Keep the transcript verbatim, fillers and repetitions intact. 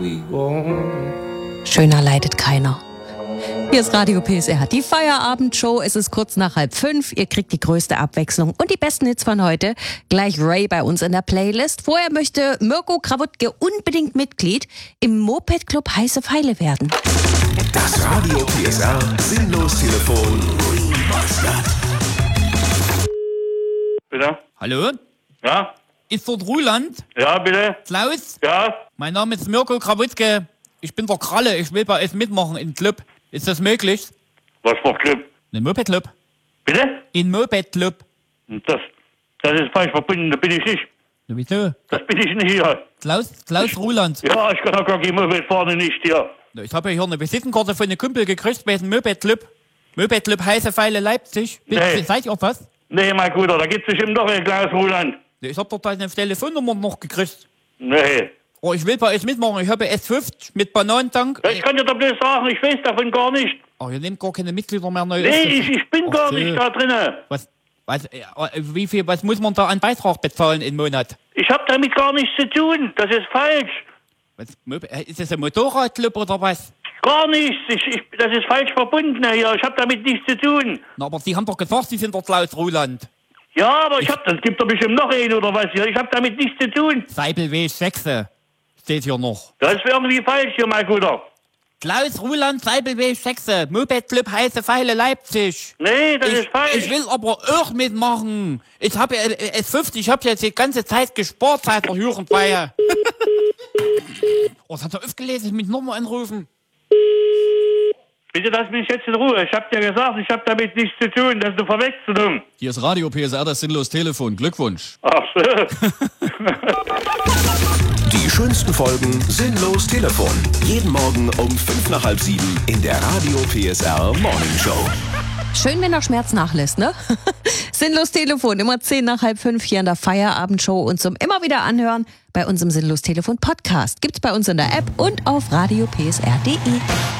we go home. Schöner leidet keiner. Hier ist Radio P S R, die Feierabendshow. Es ist kurz nach halb fünf. Ihr kriegt die größte Abwechslung und die besten Hits von heute. Gleich Ray bei uns in der Playlist. Vorher möchte Mirko Krawutke unbedingt Mitglied im Moped-Club Heiße Pfeile werden. Das Radio P S R Sinnlos-Telefon. Bitte? Hallo? Ja? Ist dort Ruland? Ja, bitte? Klaus? Ja? Mein Name ist Mirko Krawutke. Ich bin der Kralle. Ich will bei euch mitmachen im Club. Ist das möglich? Was für ein Club? Ein Moped-Club. Bitte? Ein Moped-Club. Das, das ist falsch verbunden, da bin ich nicht. Na, wieso? Das bin ich nicht hier. Klaus, Klaus Ruland. Ja, ich kann auch gar kein Moped fahren, nicht hier. Na, Ich habe ja hier eine Visitenkarte von einem Kumpel gekriegt bei diesem Moped-Club. Moped-Club Heiße Pfeile Leipzig. Bitte, Nee. Seid ihr was? Nee, mein Bruder, da gibt's bestimmt noch ein kleines Ruland. Na, Ich habe dort eine Telefonnummer noch gekriegt. Nee. Oh, ich will bei euch mitmachen. Ich habe S fünfzig mit Bananentank. Ja, ich kann dir doch bloß sagen, ich weiß davon gar nicht. Oh, ihr nehmt gar keine Mitglieder mehr neu. Nee, auf. ich, ich bin Ach gar so. nicht da drinnen. Was, was, äh, wie viel, was muss man da an Beitrag bezahlen im Monat? Ich hab damit gar nichts zu tun. Das ist falsch. Was, Mope- äh, ist das ein Motorradclub oder was? Gar nichts. Ich, ich, das ist falsch verbunden hier. Ich hab damit nichts zu tun. Na, aber Sie haben doch gesagt, Sie sind der Klaus Ruland. Ja, aber ich hab, das gibt doch bestimmt noch einen oder was hier. Ich hab damit nichts zu tun. Seibelweg sechs steht hier noch. Das ist irgendwie falsch hier, mein Bruder. Klaus Ruland, Seibelweg sechs, Moped-Club Heiße Pfeile Leipzig. Nee, das Ich, ist falsch. ich will aber auch mitmachen. Ich habe äh, S fünfzig, ich habe jetzt die ganze Zeit gespart seit der Jugendweihe. Oh, das hat er aufgelesen, ich muss nochmal anrufen. Bitte lass mich jetzt in Ruhe. Ich hab dir gesagt, ich hab damit nichts zu tun. Das ist eine Verwechslung. Hier ist Radio P S R, das Sinnlos-Telefon. Glückwunsch. Ach so. Die schönsten Folgen Sinnlos Telefon. Jeden Morgen um fünf nach halb sieben in der Radio P S R Morning Show. Schön, wenn der Schmerz nachlässt, ne? Sinnlos Telefon, immer zehn nach halb fünf hier in der Feierabendshow und zum immer wieder anhören bei unserem Sinnlos Telefon Podcast. Gibt's bei uns in der App und auf radio p s r punkt d e.